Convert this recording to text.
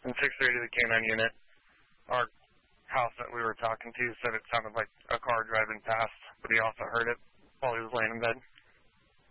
And 630 to the K9 unit. Our house that we were talking to said it sounded like a car driving past, but he also heard it while he was laying in bed.